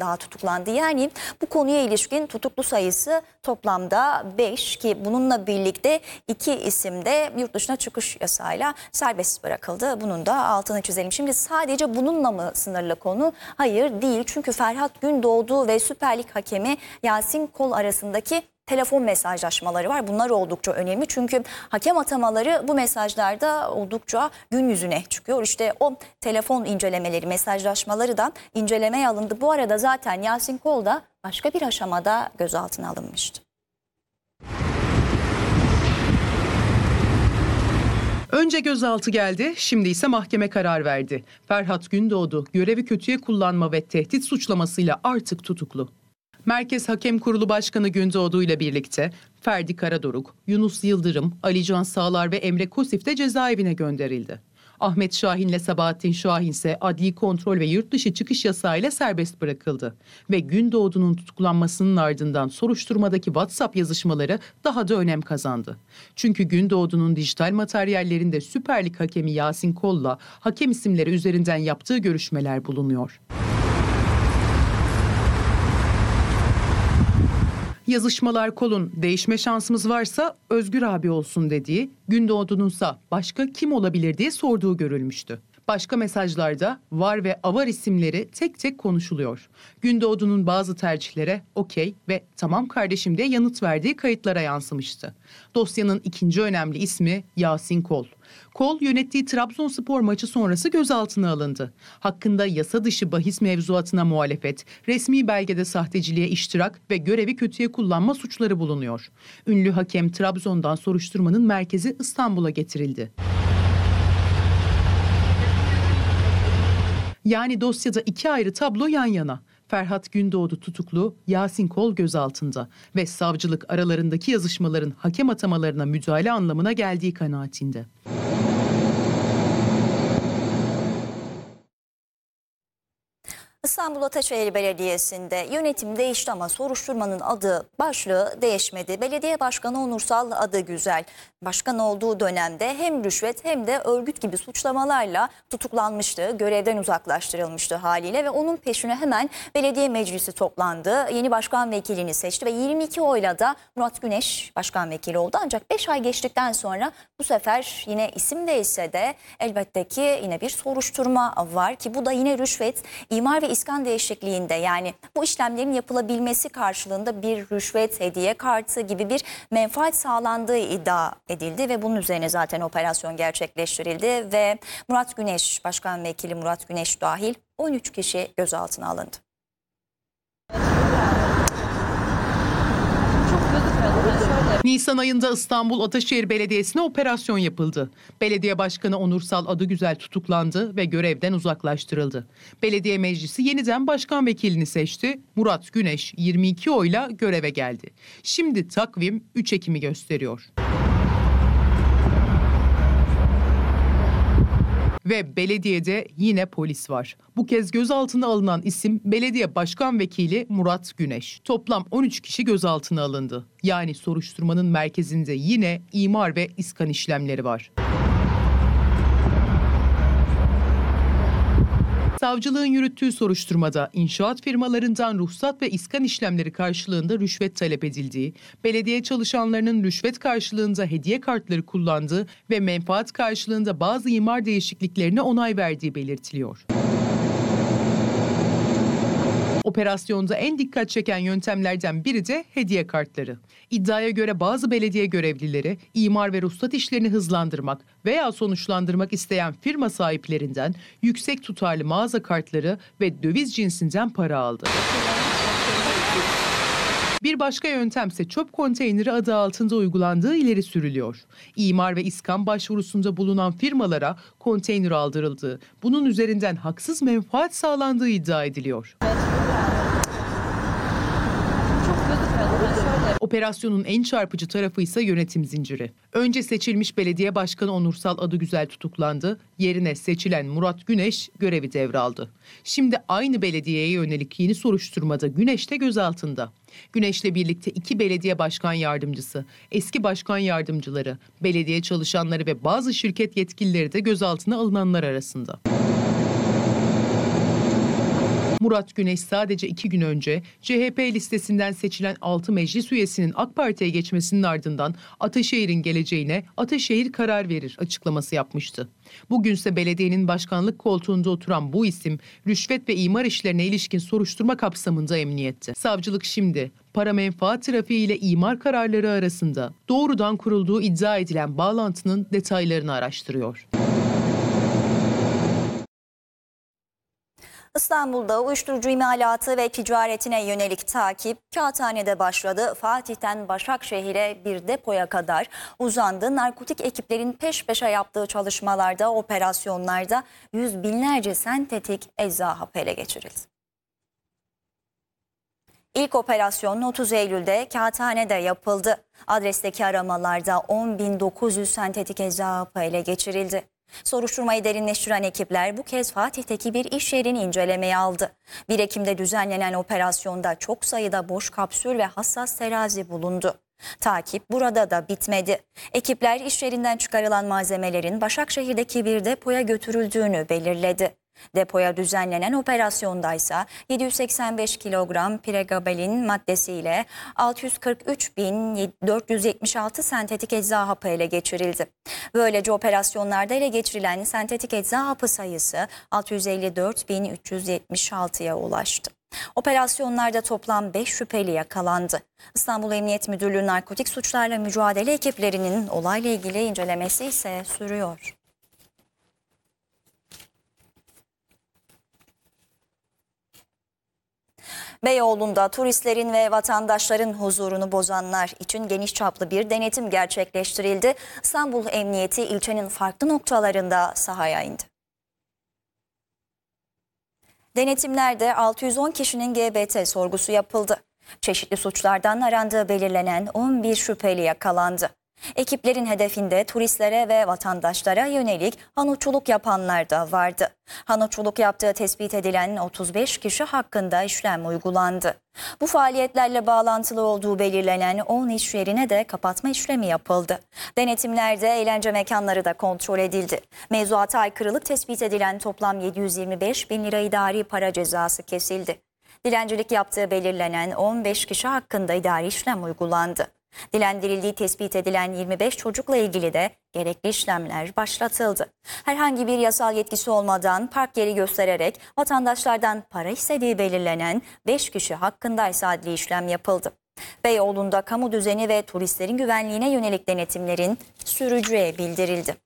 daha tutuklandı. Yani bu konuya ilişkin tutuklu sayısı toplamda 5 ki bununla birlikte 2 isim de yurt dışına çıkış yasağıyla serbest bırakıldı. Bunun da altını çizelim. Şimdi sadece bununla mı sınırlı konu? Hayır değil. Çünkü Ferhat Gündoğdu ve Süper Lig hakemi Yasin Kol arasındaki telefon mesajlaşmaları var. Bunlar oldukça önemli çünkü hakem atamaları bu mesajlarda oldukça gün yüzüne çıkıyor. İşte o telefon incelemeleri, mesajlaşmaları da incelemeye alındı. Bu arada zaten Yasin Kol da başka bir aşamada gözaltına alınmıştı. Önce gözaltı geldi, şimdi ise mahkeme karar verdi. Ferhat Gündoğdu görevi kötüye kullanma ve tehdit suçlamasıyla artık tutuklu. Merkez Hakem Kurulu Başkanı Gündoğdu ile birlikte Ferdi Karadoruk, Yunus Yıldırım, Alican Sağlar ve Emre Kosif de cezaevine gönderildi. Ahmet Şahin ile Sabahattin Şahin ise adli kontrol ve yurt dışı çıkış yasağıyla serbest bırakıldı. Ve Gündoğdu'nun tutuklanmasının ardından soruşturmadaki WhatsApp yazışmaları daha da önem kazandı. Çünkü Gündoğdu'nun dijital materyallerinde Süper Lig hakemi Yasin Kol'la hakem isimleri üzerinden yaptığı görüşmeler bulunuyor. Yazışmalar Kol'un değişme şansımız varsa Özgür abi olsun dediği, Gündoğdu'nunsa başka kim olabilir diye sorduğu görülmüştü. Başka mesajlarda var ve avar isimleri tek tek konuşuluyor. Gündoğdu'nun bazı tercihlere okey ve tamam kardeşim diye yanıt verdiği kayıtlara yansımıştı. Dosyanın ikinci önemli ismi Yasin Kol. Kol yönettiği Trabzonspor maçı sonrası gözaltına alındı. Hakkında yasa dışı bahis mevzuatına muhalefet, resmi belgede sahteciliğe iştirak ve görevi kötüye kullanma suçları bulunuyor. Ünlü hakem Trabzon'dan soruşturmanın merkezi İstanbul'a getirildi. Yani dosyada iki ayrı tablo yan yana. Ferhat Gündoğdu tutuklu, Yasin Kol gözaltında ve savcılık aralarındaki yazışmaların hakem atamalarına müdahale anlamına geldiği kanaatinde. İstanbul Ataşehir Belediyesi'nde yönetim değişti ama soruşturmanın adı başlığı değişmedi. Belediye Başkanı Onursal Adıgüzel başkan olduğu dönemde hem rüşvet hem de örgüt gibi suçlamalarla tutuklanmıştı. Görevden uzaklaştırılmıştı haliyle ve onun peşine hemen belediye meclisi toplandı. Yeni başkan vekilini seçti ve 22 oyla da Murat Güneş başkan vekili oldu. Ancak 5 ay geçtikten sonra bu sefer yine isim değişse de elbette ki yine bir soruşturma var ki bu da yine rüşvet, imar ve iskan değişikliğinde yani bu işlemlerin yapılabilmesi karşılığında bir rüşvet, hediye kartı gibi bir menfaat sağlandığı iddia edildi ve bunun üzerine zaten operasyon gerçekleştirildi ve Murat Güneş, başkan vekili Murat Güneş dahil 13 kişi gözaltına alındı. Nisan ayında İstanbul Ataşehir Belediyesi'ne operasyon yapıldı. Belediye Başkanı Onursal Adıgüzel tutuklandı ve görevden uzaklaştırıldı. Belediye Meclisi yeniden başkan vekilini seçti. Murat Güneş 22 oyla göreve geldi. Şimdi takvim 3 Ekim'i gösteriyor. Ve belediyede yine polis var. Bu kez gözaltına alınan isim belediye başkan vekili Murat Güneş. Toplam 13 kişi gözaltına alındı. Yani soruşturmanın merkezinde yine imar ve iskan işlemleri var. Savcılığın yürüttüğü soruşturmada inşaat firmalarından ruhsat ve iskan işlemleri karşılığında rüşvet talep edildiği, belediye çalışanlarının rüşvet karşılığında hediye kartları kullandığı ve menfaat karşılığında bazı imar değişikliklerine onay verdiği belirtiliyor. Operasyonda en dikkat çeken yöntemlerden biri de hediye kartları. İddiaya göre bazı belediye görevlileri imar ve ruhsat işlerini hızlandırmak veya sonuçlandırmak isteyen firma sahiplerinden yüksek tutarlı mağaza kartları ve döviz cinsinden para aldı. Bir başka yöntemse çöp konteyneri adı altında uygulandığı ileri sürülüyor. İmar ve iskan başvurusunda bulunan firmalara konteyner aldırıldığı, bunun üzerinden haksız menfaat sağlandığı iddia ediliyor. Operasyonun en çarpıcı tarafı ise yönetim zinciri. Önce seçilmiş belediye başkanı Onursal Adıgüzel tutuklandı, yerine seçilen Murat Güneş görevi devraldı. Şimdi aynı belediyeye yönelik yeni soruşturmada Güneş de gözaltında. Güneş'le birlikte 2 belediye başkan yardımcısı, eski başkan yardımcıları, belediye çalışanları ve bazı şirket yetkilileri de gözaltına alınanlar arasında. Murat Güneş sadece 2 gün önce CHP listesinden seçilen 6 meclis üyesinin AK Parti'ye geçmesinin ardından Ataşehir'in geleceğine Ataşehir karar verir açıklaması yapmıştı. Bugünse belediyenin başkanlık koltuğunda oturan bu isim rüşvet ve imar işlerine ilişkin soruşturma kapsamında emniyette. Savcılık şimdi para menfaat trafiği ile imar kararları arasında doğrudan kurulduğu iddia edilen bağlantının detaylarını araştırıyor. İstanbul'da uyuşturucu imalatı ve ticaretine yönelik takip Kağıthane'de başladı. Fatih'ten Başakşehir'e bir depoya kadar uzandı. Narkotik ekiplerin peş peşe yaptığı çalışmalarda, operasyonlarda yüz binlerce sentetik ecza hapı ele geçirildi. İlk operasyon 30 Eylül'de Kağıthane'de yapıldı. Adresteki aramalarda 10.900 sentetik ecza hapı ele geçirildi. Soruşturmayı derinleştiren ekipler bu kez Fatih'teki bir iş yerini incelemeye aldı. 1 Ekim'de düzenlenen operasyonda çok sayıda boş kapsül ve hassas terazi bulundu. Takip burada da bitmedi. Ekipler iş yerinden çıkarılan malzemelerin Başakşehir'deki bir depoya götürüldüğünü belirledi. Depoya düzenlenen operasyondaysa 785 kilogram pregabalin maddesiyle 643.476 sentetik ecza hapı ele geçirildi. Böylece operasyonlarda ele geçirilen sentetik ecza hapı sayısı 654.376'ya ulaştı. Operasyonlarda toplam 5 şüpheli yakalandı. İstanbul Emniyet Müdürlüğü narkotik suçlarla mücadele ekiplerinin olayla ilgili incelemesi ise sürüyor. Beyoğlu'nda turistlerin ve vatandaşların huzurunu bozanlar için geniş çaplı bir denetim gerçekleştirildi. İstanbul Emniyeti ilçenin farklı noktalarında sahaya indi. Denetimlerde 610 kişinin GBT sorgusu yapıldı. Çeşitli suçlardan arandığı belirlenen 11 şüpheli yakalandı. Ekiplerin hedefinde turistlere ve vatandaşlara yönelik hanoçuluk yapanlar da vardı. Hanoçuluk yaptığı tespit edilen 35 kişi hakkında işlem uygulandı. Bu faaliyetlerle bağlantılı olduğu belirlenen 10 iş yerine de kapatma işlemi yapıldı. Denetimlerde eğlence mekanları da kontrol edildi. Mevzuata aykırılık tespit edilen toplam 725 bin lira idari para cezası kesildi. Dilencilik yaptığı belirlenen 15 kişi hakkında idari işlem uygulandı. Dilendirildiği tespit edilen 25 çocukla ilgili de gerekli işlemler başlatıldı. Herhangi bir yasal yetkisi olmadan park yeri göstererek vatandaşlardan para istediği belirlenen 5 kişi hakkında ise adli işlem yapıldı. Beyoğlu'nda kamu düzeni ve turistlerin güvenliğine yönelik denetimlerin süreceği bildirildi.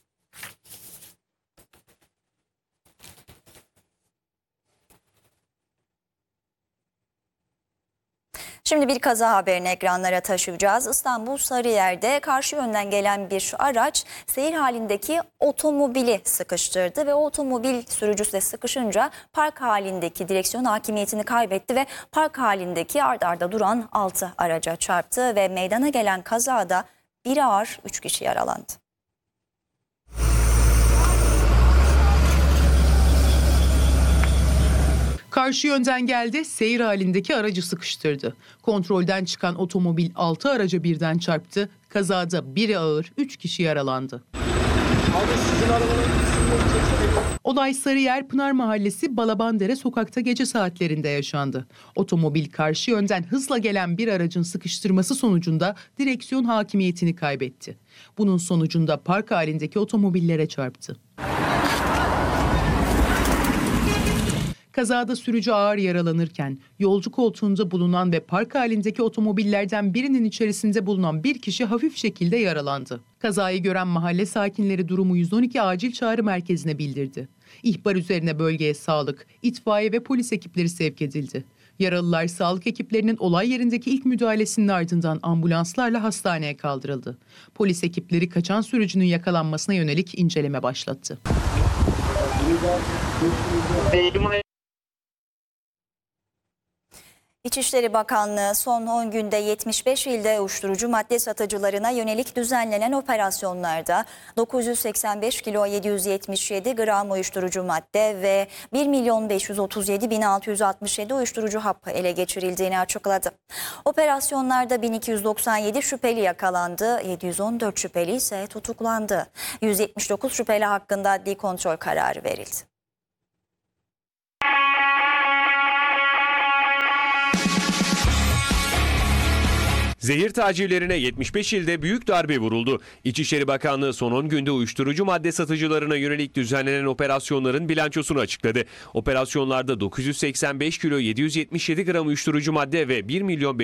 Şimdi bir kaza haberini ekranlara taşıyacağız. İstanbul Sarıyer'de karşı yönden gelen bir araç seyir halindeki otomobili sıkıştırdı ve o otomobil sürücüsü de sıkışınca park halindeki direksiyon hakimiyetini kaybetti ve park halindeki ard arda duran 6 araca çarptı ve meydana gelen kazada biri ağır 3 kişi yaralandı. Karşı yönden geldi, seyir halindeki aracı sıkıştırdı. Kontrolden çıkan otomobil 6 araca birden çarptı. Kazada biri ağır, 3 kişi yaralandı. Olay Sarıyer Pınar Mahallesi Balabandere sokakta gece saatlerinde yaşandı. Otomobil karşı yönden hızla gelen bir aracın sıkıştırması sonucunda direksiyon hakimiyetini kaybetti. Bunun sonucunda park halindeki otomobillere çarptı. Kazada sürücü ağır yaralanırken yolcu koltuğunda bulunan ve park halindeki otomobillerden birinin içerisinde bulunan bir kişi hafif şekilde yaralandı. Kazayı gören mahalle sakinleri durumu 112 acil çağrı merkezine bildirdi. İhbar üzerine bölgeye sağlık, itfaiye ve polis ekipleri sevk edildi. Yaralılar sağlık ekiplerinin olay yerindeki ilk müdahalesinin ardından ambulanslarla hastaneye kaldırıldı. Polis ekipleri kaçan sürücünün yakalanmasına yönelik inceleme başlattı. İçişleri Bakanlığı son 10 günde 75 ilde uyuşturucu madde satıcılarına yönelik düzenlenen operasyonlarda 985 kilo 777 gram uyuşturucu madde ve 1.537.667 uyuşturucu hap ele geçirildiğini açıkladı. Operasyonlarda 1297 şüpheli yakalandı, 714 şüpheli ise tutuklandı. 179 şüpheli hakkında adli kontrol kararı verildi. Zehir tacirlerine 75 ilde büyük darbe vuruldu. İçişleri Bakanlığı son 10 günde uyuşturucu madde satıcılarına yönelik düzenlenen operasyonların bilançosunu açıkladı. Operasyonlarda 985 kilo 777 gram uyuşturucu madde ve 1 milyon